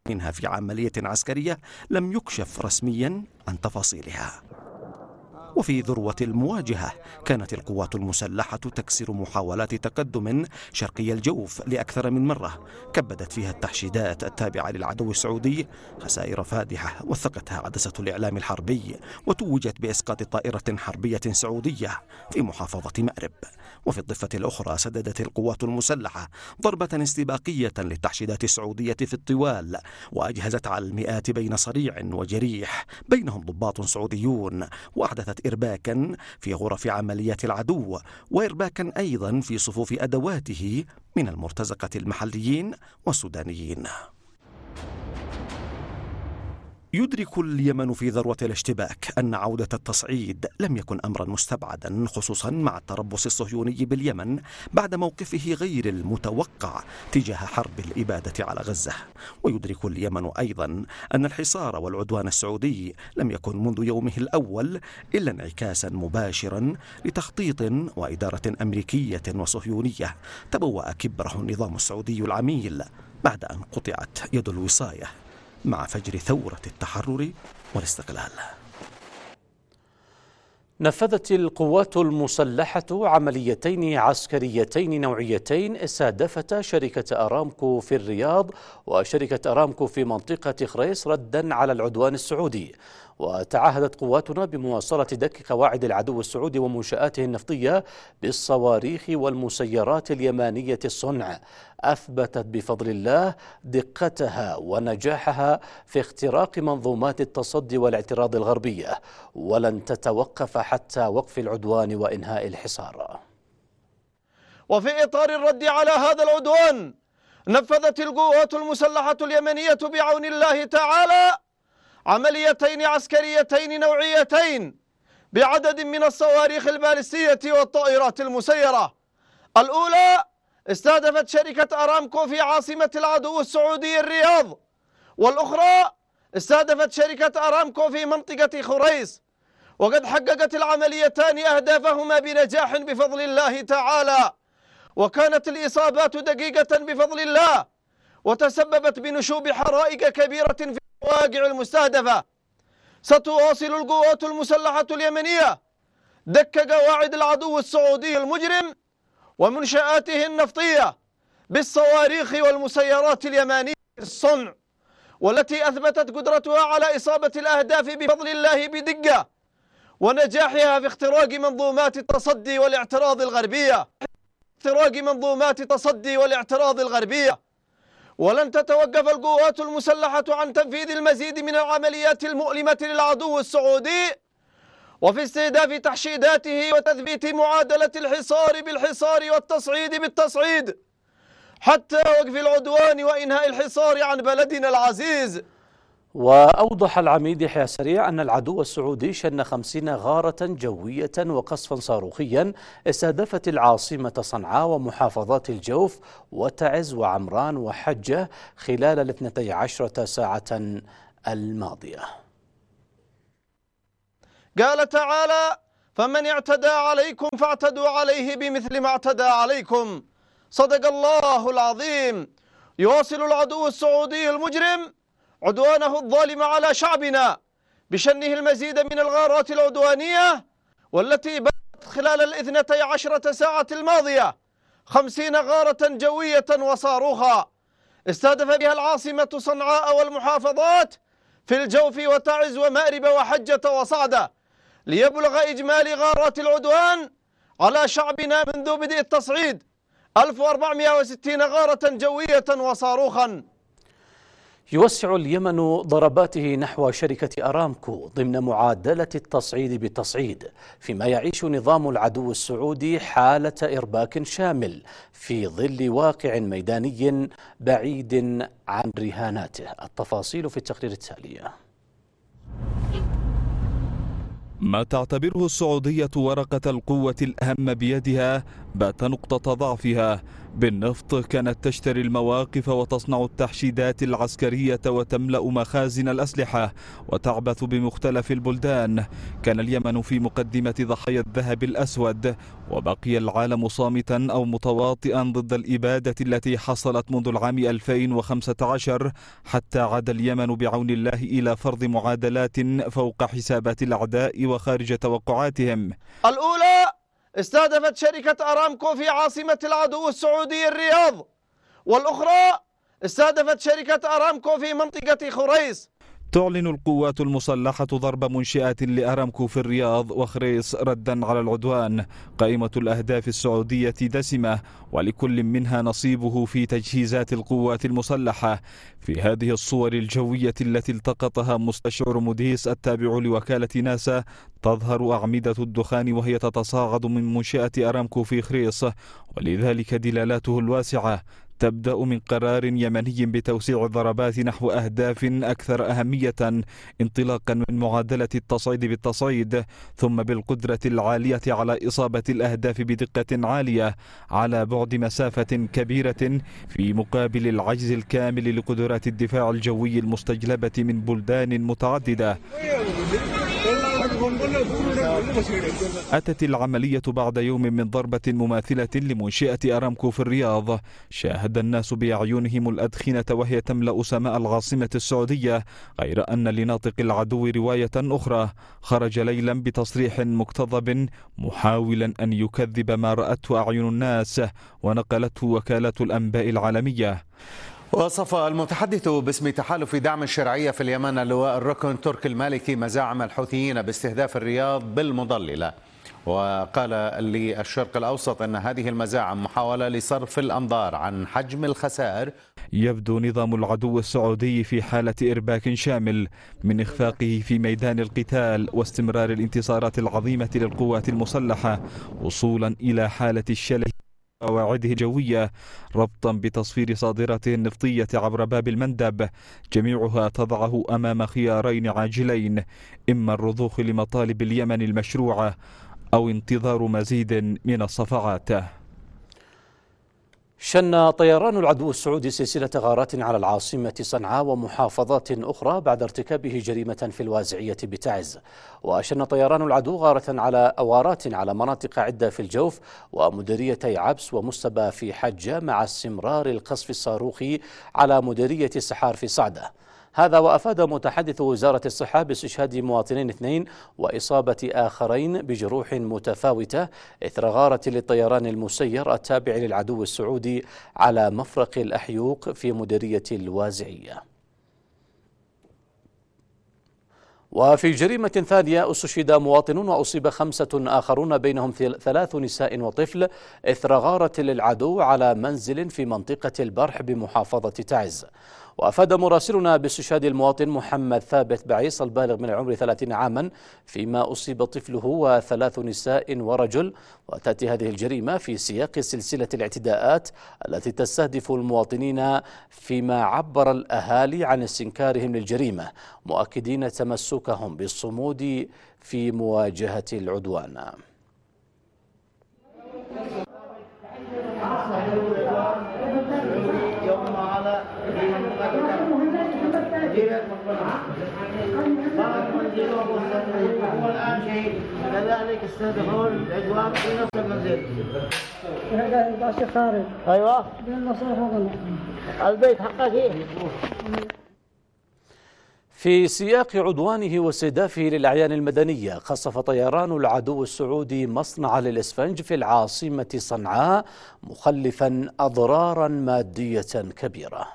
منها في عملية عسكرية لم يكشف رسميا عن تفاصيلها. وفي ذروة المواجهة كانت القوات المسلحة تكسر محاولات تقدم شرقي الجوف لأكثر من مرة كبدت فيها التحشيدات التابعة للعدو السعودي خسائر فادحة وثقتها عدسة الإعلام الحربي، وتوجت بإسقاط طائرة حربية سعودية في محافظة مأرب. وفي الضفة الأخرى سددت القوات المسلحة ضربة استباقية للتحشيدات السعودية في الطوال، وأجهزت على المئات بين صريع وجريح بينهم ضباط سعوديون، وأحدثت إرباكا في غرف عمليات العدو، وإرباكا أيضا في صفوف أدواته من المرتزقة المحليين والسودانيين. يدرك اليمن في ذروة الاشتباك أن عودة التصعيد لم يكن أمرا مستبعدا، خصوصا مع التربص الصهيوني باليمن بعد موقفه غير المتوقع تجاه حرب الإبادة على غزة. ويدرك اليمن أيضا أن الحصار والعدوان السعودي لم يكن منذ يومه الأول إلا انعكاسا مباشرا لتخطيط وإدارة أمريكية وصهيونية تبوأ كبره النظام السعودي العميل بعد أن قطعت يد الوصاية مع فجر ثورة التحرر والاستقلال. نفذت القوات المسلحة عمليتين عسكريتين نوعيتين استهدفتا شركة أرامكو في الرياض وشركة أرامكو في منطقة خريص ردا على العدوان السعودي. وتعهدت قواتنا بمواصلة دك قواعد العدو السعودي ومنشآته النفطية بالصواريخ والمسيرات اليمانية الصنع، أثبتت بفضل الله دقتها ونجاحها في اختراق منظومات التصدي والاعتراض الغربية، ولن تتوقف حتى وقف العدوان وإنهاء الحصار. وفي إطار الرد على هذا العدوان نفذت القوات المسلحة اليمنية بعون الله تعالى عمليتين عسكريتين نوعيتين بعدد من الصواريخ البالستية والطائرات المسيرة. الأولى استهدفت شركة أرامكو في عاصمة العدو السعودي الرياض، والأخرى استهدفت شركة أرامكو في منطقة خريص. وقد حققت العمليتان أهدافهما بنجاح بفضل الله تعالى، وكانت الإصابات دقيقة بفضل الله، وتسببت بنشوب حرائق كبيرة في المواقع المستهدفة. ستواصل القوات المسلحة اليمنية دك قواعد العدو السعودي المجرم ومنشآته النفطية بالصواريخ والمسيرات اليمانية الصنع، والتي أثبتت قدرتها على إصابة الأهداف بفضل الله بدقة، ونجاحها في اختراق منظومات التصدي والاعتراض الغربية. ولن تتوقف القوات المسلحة عن تنفيذ المزيد من العمليات المؤلمة للعدو السعودي، وفي استهداف تحشيداته وتثبيت معادلة الحصار بالحصار والتصعيد بالتصعيد حتى وقف العدوان وإنهاء الحصار عن بلدنا العزيز. وأوضح العميد يحيى سريع أن العدو السعودي شن 50 غارة جوية وقصفا صاروخيا استهدفت العاصمة صنعاء ومحافظات الجوف وتعز وعمران وحجة خلال 12 ساعة الماضية. قال تعالى: فمن اعتدى عليكم فاعتدوا عليه بمثل ما اعتدى عليكم. صدق الله العظيم. يواصل العدو السعودي المجرم عدوانه الظالم على شعبنا بشنه المزيد من الغارات العدوانية، والتي بدأت خلال 12 ساعة الماضية 50 غارة جوية وصاروخا استهدف بها العاصمة صنعاء والمحافظات في الجوف وتعز ومأرب وحجة وصعدة، ليبلغ إجمالي غارات العدوان على شعبنا منذ بدء التصعيد 1460 غارة جوية وصاروخا. يوسع اليمن ضرباته نحو شركة أرامكو ضمن معادلة التصعيد بالتصعيد، فيما يعيش نظام العدو السعودي حالة إرباك شامل في ظل واقع ميداني بعيد عن رهاناته. التفاصيل في التقرير التالي. ما تعتبره السعودية ورقة القوة الأهم بيدها بات نقطة ضعفها بالنفط كانت تشتري المواقف وتصنع التحشيدات العسكرية وتملأ مخازن الأسلحة وتعبث بمختلف البلدان. كان اليمن في مقدمة ضحايا الذهب الأسود، وبقي العالم صامتا أو متواطئا ضد الإبادة التي حصلت منذ العام 2015 حتى عاد اليمن بعون الله إلى فرض معادلات فوق حسابات الأعداء وخارج توقعاتهم. الأولى استهدفت شركة أرامكو في عاصمة العدو السعودي الرياض، والأخرى استهدفت شركة أرامكو في منطقة خريص. تعلن القوات المسلحة ضرب منشآت لأرامكو في الرياض وخريص ردا على العدوان. قائمة الأهداف السعودية دسمة، ولكل منها نصيبه في تجهيزات القوات المسلحة. في هذه الصور الجوية التي التقطها مستشعر موديس التابع لوكالة ناسا تظهر أعمدة الدخان وهي تتصاعد من منشأة أرامكو في خريص، ولذلك دلالاته الواسعة تبدأ من قرار يمني بتوسيع الضربات نحو أهداف أكثر أهمية، انطلاقا من معادلة التصعيد بالتصعيد، ثم بالقدرة العالية على إصابة الأهداف بدقة عالية على بعد مسافة كبيرة، في مقابل العجز الكامل لقدرات الدفاع الجوي المستجلبة من بلدان متعددة. أتت العملية بعد يوم من ضربة مماثلة لمنشأة أرامكو في الرياض. شاهد الناس بأعينهم الأدخنة وهي تملأ سماء العاصمة السعودية، غير أن لناطق العدو رواية أخرى. خرج ليلا بتصريح مكتظب محاولا أن يكذب ما رأته أعين الناس ونقلته وكالة الأنباء العالمية. وصف المتحدث باسم تحالف دعم الشرعية في اليمن اللواء الركن تركي المالكي مزاعم الحوثيين باستهداف الرياض بالمضللة، وقال للشرق الأوسط أن هذه المزاعم محاولة لصرف الأنظار عن حجم الخسائر. يبدو نظام العدو السعودي في حالة إرباك شامل من إخفاقه في ميدان القتال واستمرار الانتصارات العظيمة للقوات المسلحة، وصولا إلى حالة الشله قواعده الجوية، ربطا بتصفير صادراته النفطية عبر باب المندب، جميعها تضعه أمام خيارين عاجلين: إما الرضوخ لمطالب اليمن المشروعة أو انتظار مزيد من الصفعات. شن طيران العدو السعودي سلسلة غارات على العاصمة صنعاء ومحافظات أخرى بعد ارتكابه جريمة في الوازعية بتعز. وشن طيران العدو غارات على مناطق عدة في الجوف ومديريتي عبس ومستبى في حجة، مع استمرار القصف الصاروخي على مديرية السحار في صعدة. هذا وأفاد متحدث وزارة الصحة باستشهاد مواطنين 2 وإصابة آخرين بجروح متفاوتة إثر غارة للطيران المسير التابع للعدو السعودي على مفرق الأحيوق في مديرية الوازعية. وفي جريمة ثانية استشهد مواطن وأصيب 5 آخرون بينهم 3 نساء وطفل إثر غارة للعدو على منزل في منطقة البرح بمحافظة تعز. وأفاد مراسلنا باستشهاد المواطن محمد ثابت بعيص البالغ من العمر 30 عاما، فيما أصيب طفله و3 نساء ورجل. وتأتي هذه الجريمة في سياق سلسلة الاعتداءات التي تستهدف المواطنين، فيما عبر الأهالي عن استنكارهم للجريمة، مؤكدين تمسكهم بالصمود في مواجهة العدوان. والآن شيء كذلك استهدفون العدوان في نفس المنزل. هذا خارج. أيوة. البيت حقك إيه؟ في سياق عدوانه واستهدافه للأعيان المدنية، قصف طيران العدو السعودي مصنع للإسفنج في العاصمة صنعاء، مخلفا أضرارا مادية كبيرة.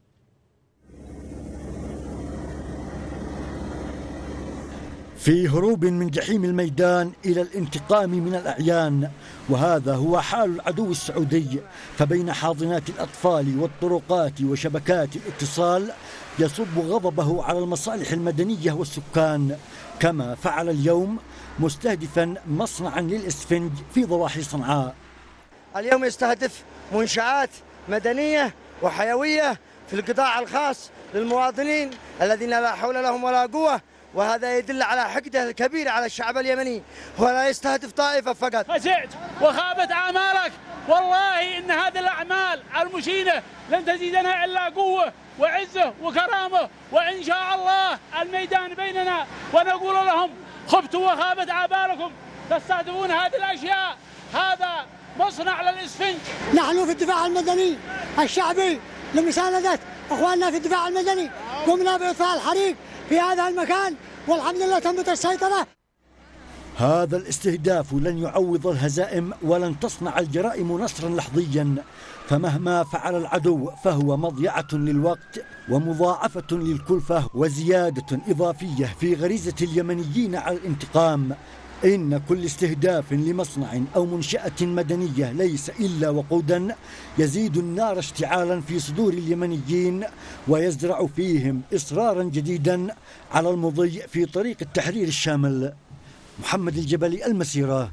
في هروب من جحيم الميدان إلى الانتقام من الأعيان، وهذا هو حال العدو السعودي. فبين حاضنات الأطفال والطرقات وشبكات الاتصال يصب غضبه على المصالح المدنية والسكان، كما فعل اليوم مستهدفا مصنعا للإسفنج في ضواحي صنعاء. اليوم يستهدف منشآت مدنية وحيوية في القطاع الخاص للمواطنين الذين لا حول لهم ولا قوة، وهذا يدل على حقده الكبير على الشعب اليمني، ولا يستهدف طائفة فقط. خشعت وخابت آمالك والله إن هذه الأعمال المشينة لن تزيدنا إلا قوة وعزة وكرامة، وإن شاء الله الميدان بيننا، ونقول لهم خبتوا وخابت عبالكم تستهدفون هذه الأشياء، هذا مصنع للإسفنج. نحن في الدفاع المدني الشعبي لمساندة أخواننا في الدفاع المدني قمنا بإطفاء الحريق في هذا المكان، والحمد لله تمت السيطرة. هذا الاستهداف لن يعوض الهزائم ولن تصنع الجرائم نصرا لحظيا، فمهما فعل العدو فهو مضيعة للوقت ومضاعفة للكلفة وزيادة إضافية في غريزة اليمنيين على الانتقام. إن كل استهداف لمصنع أو منشأة مدنية ليس إلا وقودا يزيد النار اشتعالا في صدور اليمنيين ويزرع فيهم إصرارا جديدا على المضي في طريق التحرير الشامل. محمد الجبلي، المسيرة.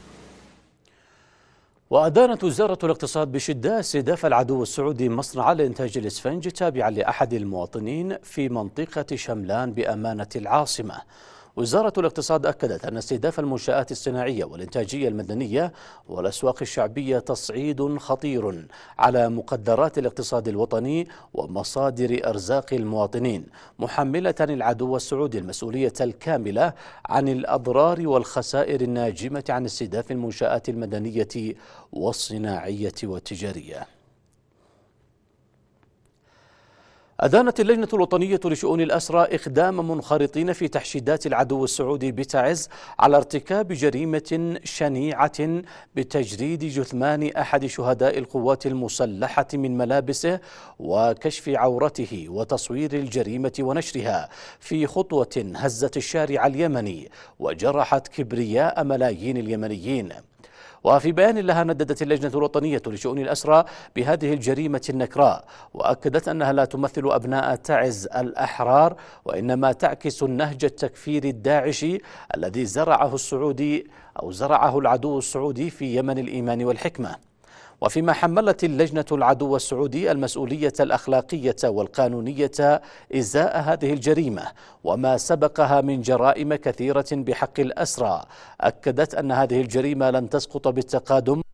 وأدانت وزارة الاقتصاد بشدة استهداف العدو السعودي مصنع لإنتاج الإسفنج تابعا لأحد المواطنين في منطقة شملان بأمانة العاصمة. وزارة الاقتصاد أكدت أن استهداف المنشآت الصناعية والإنتاجية المدنية والأسواق الشعبية تصعيد خطير على مقدرات الاقتصاد الوطني ومصادر أرزاق المواطنين، محملة العدو السعودي المسؤولية الكاملة عن الأضرار والخسائر الناجمة عن استهداف المنشآت المدنية والصناعية والتجارية. أدانت اللجنة الوطنية لشؤون الأسرى إقدام منخرطين في تحشيدات العدو السعودي بتعز على ارتكاب جريمة شنيعة بتجريد جثمان أحد شهداء القوات المسلحة من ملابسه وكشف عورته وتصوير الجريمة ونشرها في خطوة هزت الشارع اليمني وجرحت كبرياء ملايين اليمنيين. وفي بيان لها نددت اللجنة الوطنية لشؤون الأسرى بهذه الجريمة النكراء، وأكدت أنها لا تمثل أبناء تعز الأحرار، وإنما تعكس النهج التكفيري الداعشي الذي زرعه العدو السعودي في يمن الإيمان والحكمة. وفيما حملت اللجنة العدو السعودي المسؤولية الأخلاقية والقانونية إزاء هذه الجريمة وما سبقها من جرائم كثيرة بحق الأسرى، أكدت أن هذه الجريمة لن تسقط بالتقادم